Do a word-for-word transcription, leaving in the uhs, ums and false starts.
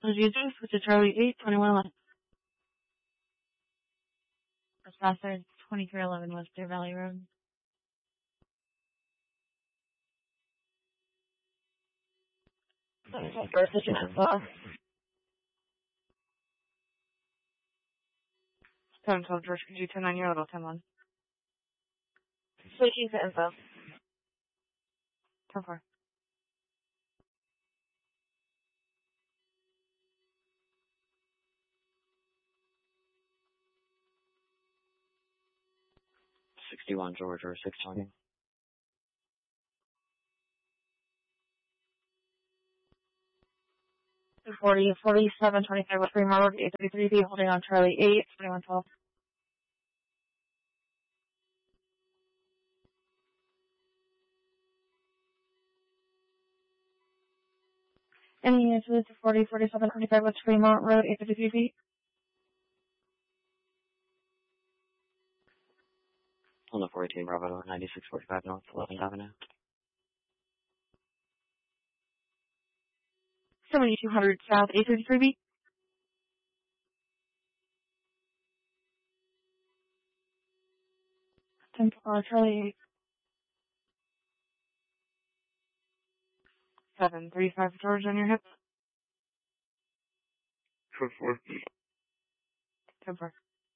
Jesus, which is Charlie eight, twenty-one eleven. Dispatcher twenty-three eleven West Deer Valley Road. First info. seven twelve George, could you turn on your auto ten one? Switching to info. ten four. sixty-one George or six twenty. forty, forty-seven twenty-five West Fremont Road, eight thirty-three B, holding on Charlie eight, twenty-one twelve. Any units to forty, forty-seven twenty-five West Fremont Road, eight fifty-three B? On the four eighteen Bravo, ninety-six forty-five North eleventh Avenue. seventy-two hundred South, eight thirty-three B? ten, uh, Charlie eight. seven thirty-five George on your hip. Four four. ten four.